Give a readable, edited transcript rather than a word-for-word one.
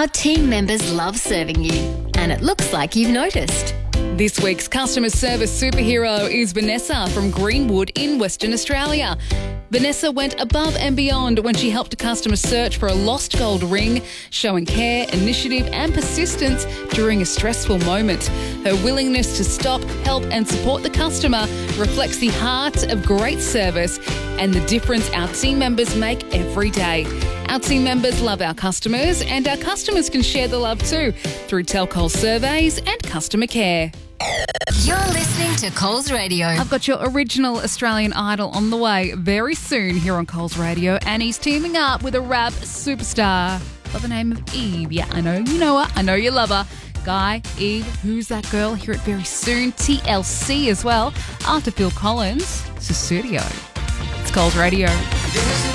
Our team members love serving you, and it looks like you've noticed. This week's customer service superhero is Vanessa from Greenwood in Western Australia. Vanessa went above and beyond when she helped a customer search for a lost gold ring, showing care, initiative and persistence during a stressful moment. Her willingness to stop, help and support the customer reflects the heart of great service and the difference our team members make every day. Our team members love our customers, and our customers can share the love too through Tell Coles surveys and customer care. You're listening to Coles Radio. I've got your original Australian Idol on the way very soon here on Coles Radio, and he's teaming up with a rap superstar by the name of Eve. Yeah, I know you know her. I know you love her. Guy, Eve, Who's That Girl? Hear it very soon. TLC as well. After Phil Collins, Sussudio. It's Coles Radio.